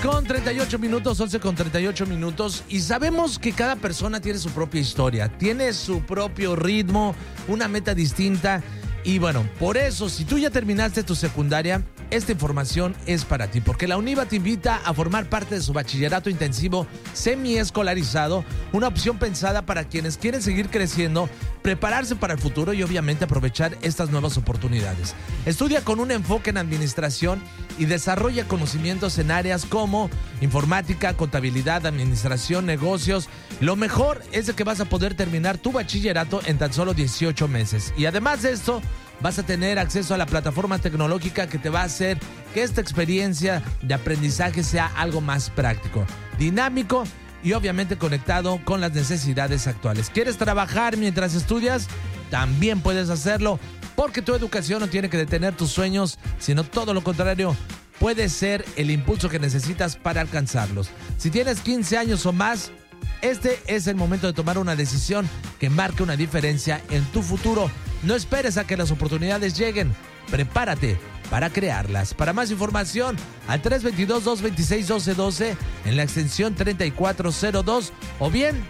con 38 minutos, 11 con 38 minutos. Y sabemos que cada persona tiene su propia historia, tiene su propio ritmo, una meta distinta. Y bueno, por eso, si tú ya terminaste tu secundaria, esta información es para ti, porque la UNIVA te invita a formar parte de su bachillerato intensivo semiescolarizado, una opción pensada para quienes quieren seguir creciendo, prepararse para el futuro y obviamente aprovechar estas nuevas oportunidades. Estudia con un enfoque en administración y desarrolla conocimientos en áreas como informática, contabilidad, administración, negocios. Lo mejor es de que vas a poder terminar tu bachillerato en tan solo 18 meses. Y además de esto, vas a tener acceso a la plataforma tecnológica que te va a hacer que esta experiencia de aprendizaje sea algo más práctico, dinámico y obviamente conectado con las necesidades actuales. ¿Quieres trabajar mientras estudias? También puedes hacerlo, porque tu educación no tiene que detener tus sueños, sino todo lo contrario, puede ser el impulso que necesitas para alcanzarlos. Si tienes 15 años o más, este es el momento de tomar una decisión que marque una diferencia en tu futuro. No esperes a que las oportunidades lleguen. Prepárate para crearlas. Para más información, al 322-226-1212 en la extensión 3402 o bien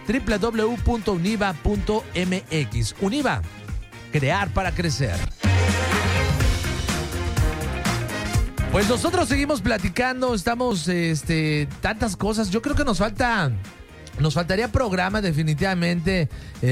www.univa.mx. UNIVA, crear para crecer. Pues nosotros seguimos platicando, estamos tantas cosas. Yo creo que nos faltaría programa definitivamente,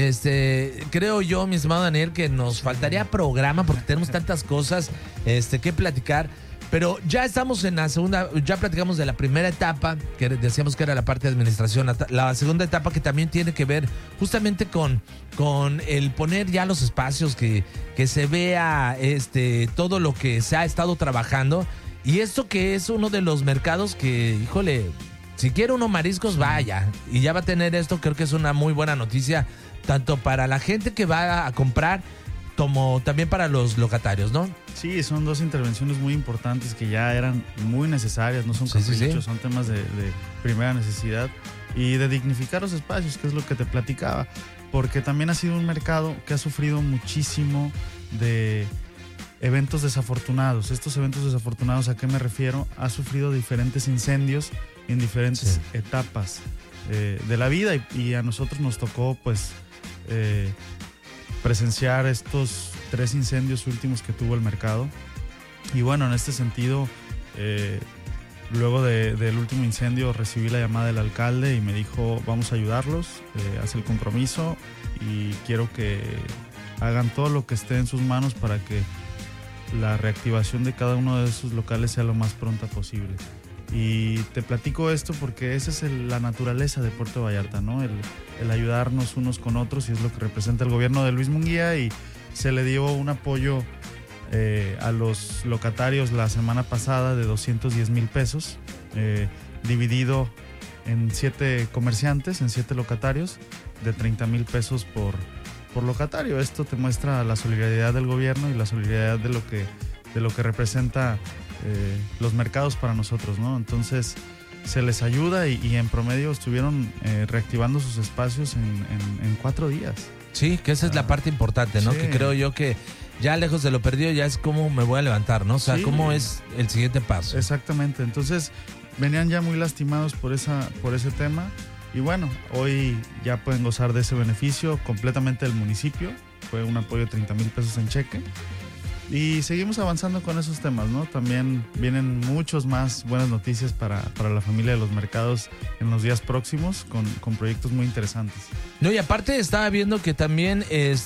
creo yo, mi estimado Daniel, que nos faltaría programa porque tenemos tantas cosas que platicar, pero ya estamos en la segunda, ya platicamos de la primera etapa, que decíamos que era la parte de administración, la segunda etapa que también tiene que ver justamente con el poner ya los espacios, que se vea todo lo que se ha estado trabajando, y esto que es uno de los mercados que, híjole, si quiere uno mariscos, vaya. Y ya va a tener esto, creo que es una muy buena noticia, tanto para la gente que va a comprar, como también para los locatarios, ¿no? Sí, son dos intervenciones muy importantes que ya eran muy necesarias, no son caprichos, son temas de primera necesidad y de dignificar los espacios, que es lo que te platicaba, porque también ha sido un mercado que ha sufrido muchísimo de eventos desafortunados. Estos eventos desafortunados, ¿a qué me refiero? Ha sufrido diferentes incendios en diferentes etapas de la vida y a nosotros nos tocó pues presenciar estos 3 incendios últimos que tuvo el mercado. Y bueno, en este sentido, luego del último incendio recibí la llamada del alcalde y me dijo: vamos a ayudarlos, haz el compromiso y quiero que hagan todo lo que esté en sus manos para que la reactivación de cada uno de esos locales sea lo más pronta posible. Y te platico esto porque esa es la naturaleza de Puerto Vallarta, ¿no? El ayudarnos unos con otros, y es lo que representa el gobierno de Luis Munguía, y se le dio un apoyo a los locatarios la semana pasada de 210,000 pesos, dividido en 7 comerciantes, en 7 locatarios, de 30,000 pesos por locatario. Esto te muestra la solidaridad del gobierno y la solidaridad de lo que representa los mercados para nosotros, ¿no? Entonces se les ayuda y en promedio estuvieron reactivando sus espacios en 4 días. Sí, que esa es la parte importante, ¿no? Sí. Que creo yo que ya lejos de lo perdido ya es cómo me voy a levantar, ¿no? O sea, cómo es el siguiente paso. Exactamente. Entonces venían ya muy lastimados por ese tema, y bueno, hoy ya pueden gozar de ese beneficio completamente del municipio. Fue un apoyo de 30,000 pesos en cheque. Y seguimos avanzando con esos temas, ¿no? También vienen muchos más buenas noticias para la familia de los mercados en los días próximos, con proyectos muy interesantes. No, y aparte estaba viendo que también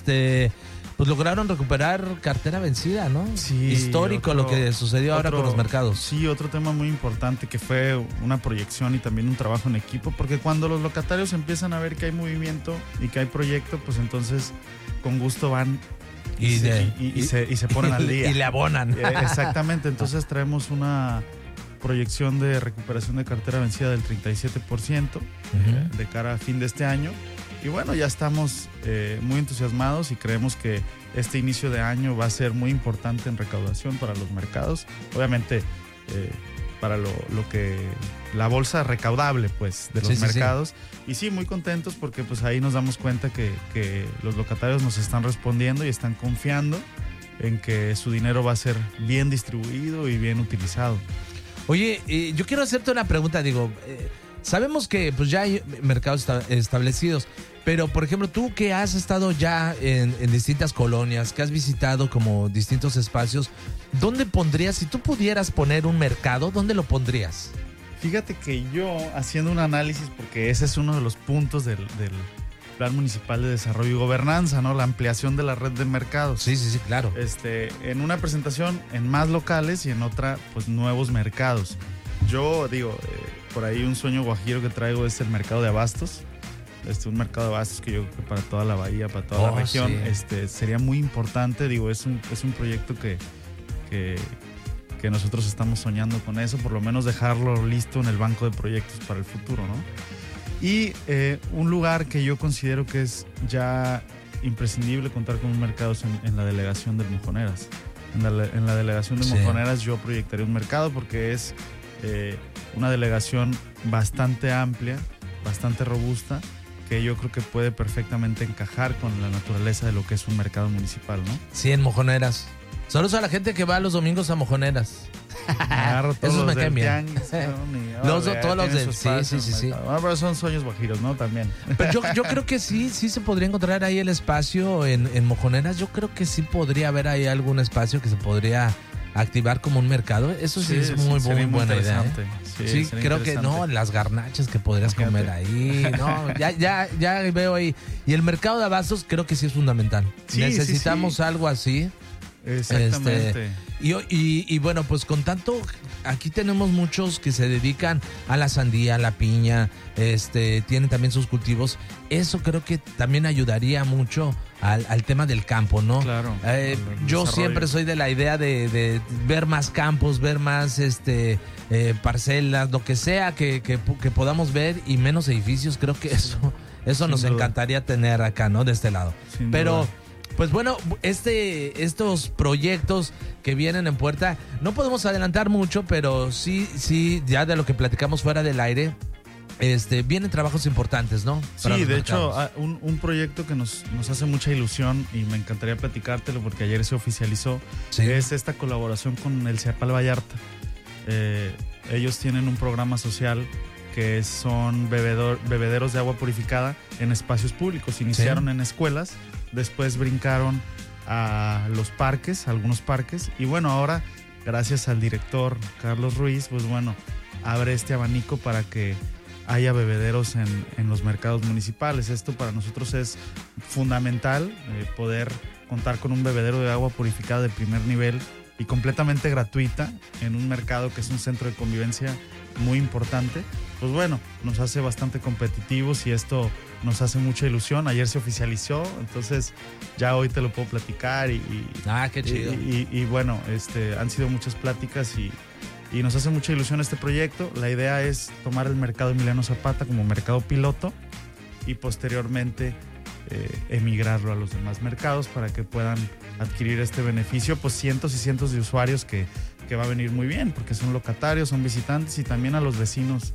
pues lograron recuperar cartera vencida, ¿no? Sí. Histórico lo que sucedió ahora con los mercados. Sí, otro tema muy importante que fue una proyección y también un trabajo en equipo, porque cuando los locatarios empiezan a ver que hay movimiento y que hay proyecto, pues entonces con gusto van y se ponen al día. Y le abonan. Exactamente, entonces traemos una proyección de recuperación de cartera vencida del 37% de cara a fin de este año. Y bueno, ya estamos muy entusiasmados y creemos que este inicio de año va a ser muy importante en recaudación para los mercados. Obviamente, para lo que la bolsa recaudable pues de los mercados. Y sí, muy contentos porque pues ahí nos damos cuenta que los locatarios nos están respondiendo y están confiando en que su dinero va a ser bien distribuido y bien utilizado. Oye, yo quiero hacerte una pregunta, digo, sabemos que pues ya hay mercados establecidos, pero por ejemplo, tú que has estado ya en distintas colonias, que has visitado como distintos espacios, ¿dónde pondrías, si tú pudieras poner un mercado, dónde lo pondrías? Fíjate que yo, haciendo un análisis, porque ese es uno de los puntos del Plan Municipal de Desarrollo y Gobernanza, ¿no? La ampliación de la red de mercados. Sí, claro. En una presentación en más locales y en otra, pues nuevos mercados. Yo digo, por ahí un sueño guajiro que traigo es el mercado de abastos. Un mercado de abastos que yo creo que para toda la bahía, para toda la región, sí. Sería muy importante. Digo, es un proyecto que nosotros estamos soñando con eso, por lo menos dejarlo listo en el banco de proyectos para el futuro, ¿no? Y un lugar que yo considero que es ya imprescindible contar con un mercado es en la delegación de Mojoneras. En la delegación de Mojoneras yo proyectaría un mercado porque es una delegación bastante amplia, bastante robusta, que yo creo que puede perfectamente encajar con la naturaleza de lo que es un mercado municipal, ¿no? Sí, en Mojoneras. Saludos a la gente que va los domingos a Mojoneras. Esos me cambian. Todos los del... Sí. Bueno, pero son sueños guajiros, ¿no? También. Pero yo creo que sí se podría encontrar ahí el espacio en Mojoneras. Yo creo que sí podría haber ahí algún espacio que se podría activar como un mercado. Eso sí es muy buena idea. Sí, creo que no, las garnachas que podrías comer ahí. No, ya veo ahí. Y el mercado de abastos creo que sí es fundamental. Necesitamos algo así. Exactamente. Y bueno, pues con tanto, aquí tenemos muchos que se dedican a la sandía, a la piña, tienen también sus cultivos. Eso creo que también ayudaría mucho al tema del campo, ¿no? Claro. Yo siempre soy de la idea de ver más campos, ver más parcelas, lo que sea que podamos ver y menos edificios. Creo que eso nos encantaría tener acá, ¿no? De este lado. Pero pues bueno, estos proyectos que vienen en puerta, no podemos adelantar mucho, pero sí, ya de lo que platicamos fuera del aire, vienen trabajos importantes, ¿no? Sí, de hecho, un proyecto que nos hace mucha ilusión y me encantaría platicártelo porque ayer se oficializó, es esta colaboración con el CEPAL Vallarta. Ellos tienen un programa social que son bebederos de agua purificada en espacios públicos. Iniciaron en escuelas, después brincaron a los parques, a algunos parques, y bueno, ahora, gracias al director Carlos Ruiz, pues bueno, abre este abanico para que haya bebederos en los mercados municipales. Esto para nosotros es fundamental, poder contar con un bebedero de agua purificada de primer nivel y completamente gratuita en un mercado que es un centro de convivencia muy importante. Pues bueno, nos hace bastante competitivos y esto nos hace mucha ilusión. Ayer se oficializó, entonces ya hoy te lo puedo platicar qué chido. Y bueno, han sido muchas pláticas y nos hace mucha ilusión este proyecto. La idea es tomar el mercado Emiliano Zapata como mercado piloto y posteriormente emigrarlo a los demás mercados para que puedan adquirir este beneficio, pues cientos y cientos de usuarios que va a venir muy bien, porque son locatarios, son visitantes y también a los vecinos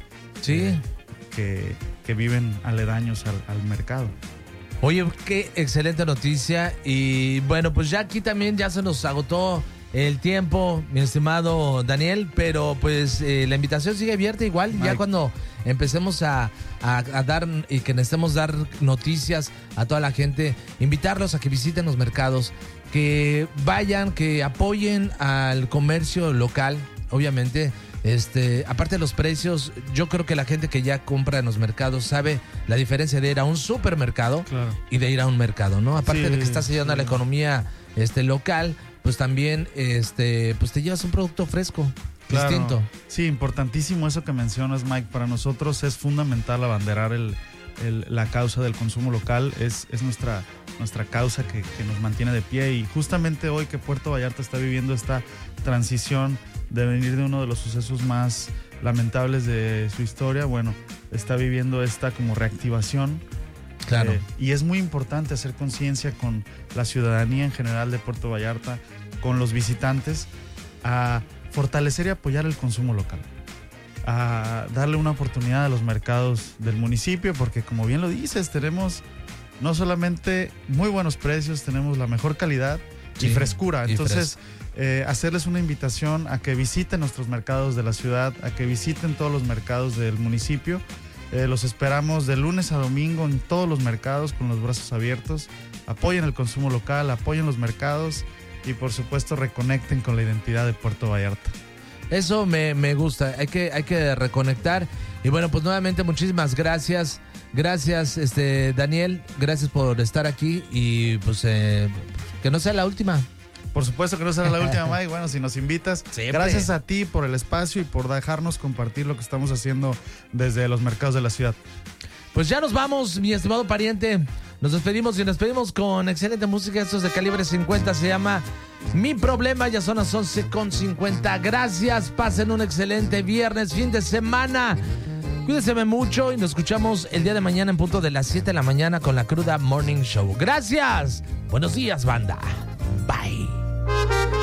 que viven aledaños al mercado. Oye, qué excelente noticia. Y bueno, pues ya aquí también ya se nos agotó el tiempo, mi estimado Daniel, pero pues la invitación sigue abierta igual. Mike. Ya cuando empecemos a dar y que necesitemos dar noticias a toda la gente, invitarlos a que visiten los mercados, que vayan, que apoyen al comercio local, obviamente. Aparte de los precios, yo creo que la gente que ya compra en los mercados sabe la diferencia de ir a un supermercado y de ir a un mercado, ¿no? Aparte de que estás ayudando a la economía local, pues también pues te llevas un producto fresco, distinto. Sí, importantísimo eso que mencionas, Mike. Para nosotros es fundamental abanderar la causa del consumo local. Es nuestra causa que nos mantiene de pie, y justamente hoy que Puerto Vallarta está viviendo esta transición de venir de uno de los sucesos más lamentables de su historia, bueno, está viviendo esta como reactivación. Claro. Y es muy importante hacer conciencia con la ciudadanía en general de Puerto Vallarta, con los visitantes, a fortalecer y apoyar el consumo local, a darle una oportunidad a los mercados del municipio, porque como bien lo dices, tenemos no solamente muy buenos precios, tenemos la mejor calidad y frescura. y Entonces, hacerles una invitación a que visiten nuestros mercados de la ciudad, a que visiten todos los mercados del municipio. Los esperamos de lunes a domingo en todos los mercados con los brazos abiertos. Apoyen el consumo local, apoyen los mercados y por supuesto reconecten con la identidad de Puerto Vallarta. Eso me gusta, hay que reconectar. Y bueno, pues nuevamente muchísimas gracias. Gracias, Daniel, gracias por estar aquí y pues que no sea la última. Por supuesto que no será la última, Mike. Bueno, si nos invitas, siempre. Gracias a ti por el espacio y por dejarnos compartir lo que estamos haciendo desde los mercados de la ciudad. Pues ya nos vamos, mi estimado pariente. Nos despedimos y nos despedimos con excelente música. Esto es de Calibre 50, se llama Mi Problema. Ya son las 11:50. Gracias, pasen un excelente viernes, fin de semana. Cuídense mucho y nos escuchamos el día de mañana en punto de las 7 de la mañana con la Cruda Morning Show. Gracias. Buenos días, banda. Bye.